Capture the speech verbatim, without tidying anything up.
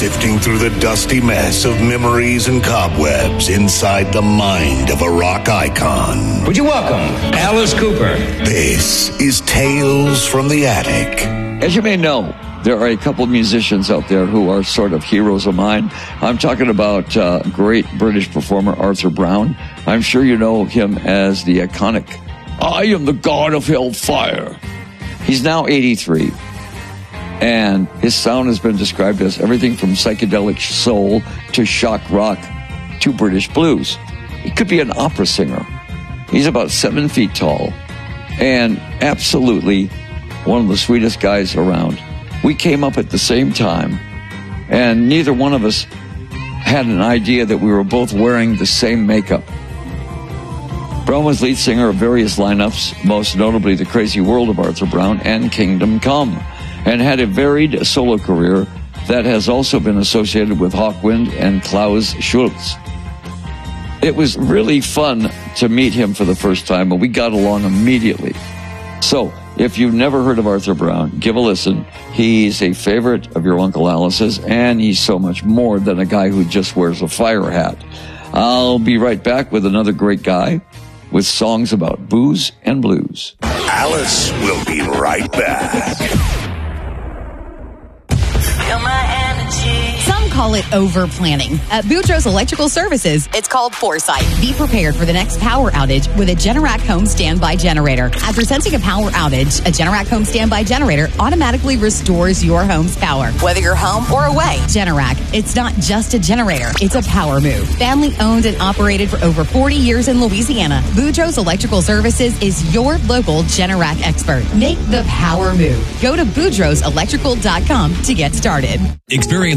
sifting through the dusty mess of memories and cobwebs inside the mind of a rock icon. Would you welcome Alice Cooper? This is Tales from the Attic. As you may know, there are a couple of musicians out there who are sort of heroes of mine. I'm talking about uh, great British performer Arthur Brown. I'm sure you know him as the iconic, I am the god of hellfire. He's now eighty-three, and his sound has been described as everything from psychedelic soul to shock rock to British blues. He could be an opera singer. He's about seven feet tall and absolutely one of the sweetest guys around. We came up at the same time, and neither one of us had an idea that we were both wearing the same makeup. Brown was lead singer of various lineups, most notably The Crazy World of Arthur Brown and Kingdom Come, and had a varied solo career that has also been associated with Hawkwind and Klaus Schulze. It was really fun to meet him for the first time, and we got along immediately. So, if you've never heard of Arthur Brown, give a listen. He's a favorite of your Uncle Alice's, and he's so much more than a guy who just wears a fire hat. I'll be right back with another great guy with songs about booze and blues. Alice will be right back. Feel my energy. Some call it over-planning. At Boudreaux's Electrical Services, it's called foresight. Be prepared for the next power outage with a Generac Home Standby Generator. After sensing a power outage, a Generac Home Standby Generator automatically restores your home's power, whether you're home or away. Generac, it's not just a generator, it's a power move. Family owned and operated for over forty years in Louisiana, Boudreaux's Electrical Services is your local Generac expert. Make the power move. Go to boudreaux electrical dot com to get started. Experience